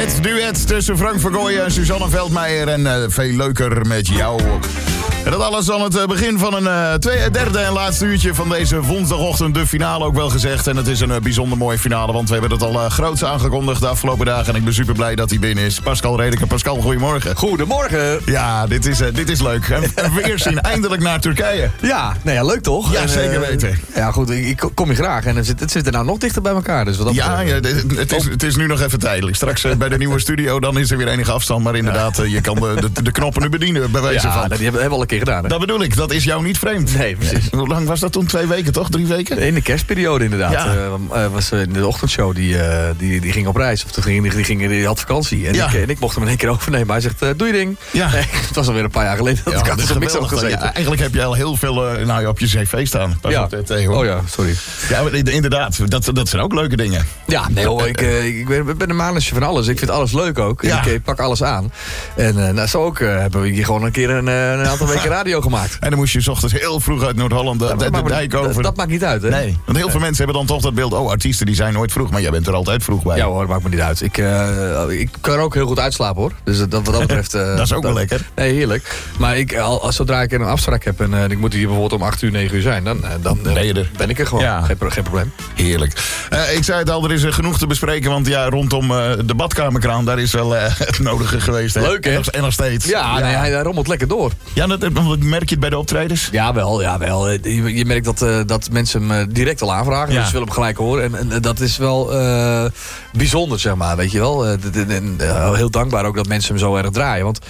Het duet tussen Frank Vergooyen en Suzanne Veldmeijer. En veel leuker met jou. En dat alles aan het begin van een derde en laatste uurtje van deze woensdagochtend. De finale ook wel gezegd. En het is een bijzonder mooie finale, want we hebben het al groots aangekondigd de afgelopen dagen. En ik ben super blij dat hij binnen is. Pascal Redeke. Pascal, goedemorgen. Goedemorgen. Ja, dit is leuk. En weer zien eindelijk naar Turkije. Ja, nou ja, leuk toch? Ja, zeker weten. Ja, goed, ik kom je graag. En het zit er nou nog dichter bij elkaar. Dus wat dat het is nu nog even tijdelijk. Straks bij de nieuwe studio, dan is er weer enige afstand. Maar inderdaad, je kan de knoppen nu bedienen, bij wijze van. Die hebben we al een keer gedaan. Hè? Dat bedoel ik, dat is jou niet vreemd. Nee, precies. Hoe lang was dat toen? 2 weken, toch? 3 weken? In de kerstperiode inderdaad. Ja. Was in de ochtendshow, die ging op reis. Of die had vakantie. En ik mocht hem in één keer overnemen. Hij zegt, doe je ding. Ja. Nee, het was alweer een paar jaar geleden dat ik had er niks op gezeten. Ja, eigenlijk heb je al heel veel op je cv staan. Oh ja, sorry. Ja, inderdaad. Dat zijn ook leuke dingen. Ja, nee hoor. Ik ben een mannetje van alles. Ik vind alles leuk ook. Ja. Ik pak alles aan. En zo ook hebben we hier gewoon een keer een aantal weken radio gemaakt. En dan moest je 's ochtends heel vroeg uit Noord-Holland de dijk over. Dat maakt niet uit, hè? Nee, want heel veel mensen hebben dan toch dat beeld. Oh, artiesten die zijn nooit vroeg, maar jij bent er altijd vroeg bij. Ja hoor, maakt me niet uit. Ik kan er ook heel goed uitslapen hoor. Dus wat dat betreft... dat is ook wel lekker. Nee, heerlijk. Maar zodra ik een afspraak heb en ik moet hier bijvoorbeeld om 8 uur, 9 uur zijn, dan ben je er. Ben ik er gewoon. Ja. Geen probleem. Heerlijk. Ik zei het al, er is genoeg te bespreken, want ja, rondom de badkamerkraan, daar is wel het nodige geweest. Hè? Leuk hè? En nog steeds. Ja. Nee, hij rommelt lekker door. Ja, dat merk je het bij de optredens? Jawel. Je merkt dat mensen hem direct al aanvragen. Dus ze willen hem gelijk horen. En dat is wel bijzonder, zeg maar. Weet je wel. Heel dankbaar ook dat mensen hem zo erg draaien. Want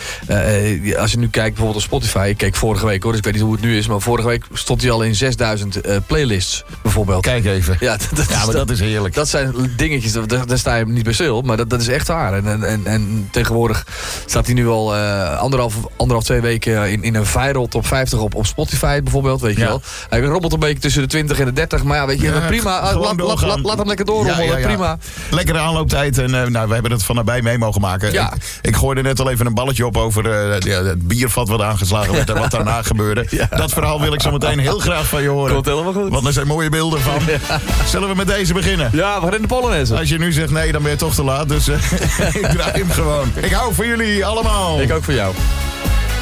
als je nu kijkt bijvoorbeeld op Spotify. Ik keek vorige week hoor, dus ik weet niet hoe het nu is. Maar vorige week stond hij al in 6000 playlists bijvoorbeeld. Kijk even. Ja, dat is heerlijk. Dat zijn dingetjes, daar sta je niet bij stil. Maar dat is echt waar. En tegenwoordig staat hij nu al anderhalf 2 weken in een viral top 50 op Spotify bijvoorbeeld. Weet je wel. Hij rommelt een beetje tussen de 20 en de 30. Maar ja, weet je, prima. Laat hem lekker doorrommelen. Prima. Lekkere aanlooptijd. En we hebben het van nabij mee mogen maken. Ja. Ik gooide net al even een balletje op over het biervat wat aangeslagen werd en wat daarna gebeurde. Ja. Dat verhaal wil ik zo meteen heel graag van je horen. Komt helemaal goed. Want er zijn mooie beelden van. Ja. Zullen we met deze beginnen? Ja, we gaan in de Polonaise. Als je nu zegt nee, dan ben je toch te laat. Dus ik draai hem gewoon. Ik hou van jullie allemaal. Ik ook voor jou.